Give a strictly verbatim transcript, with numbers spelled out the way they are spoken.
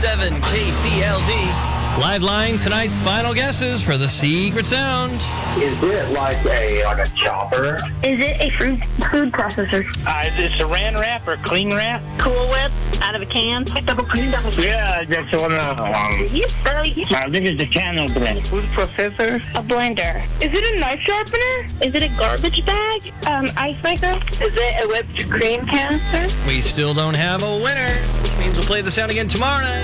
seven K C L D. Live line tonight's final guesses for the secret sound. Is it like a like a chopper? Is it a food food processor? Uh, is it saran wrap or cling wrap? Cool Whip out of a can? Double clean, double clean. Yeah, that's one of them. Yes, uh, yes. I think it's a can opener. Food processor? A blender. Is it a knife sharpener? Is it a garbage bag? Um, ice maker? Is it a whipped cream canister? We still don't have a winner, which means we'll play the sound again tomorrow night.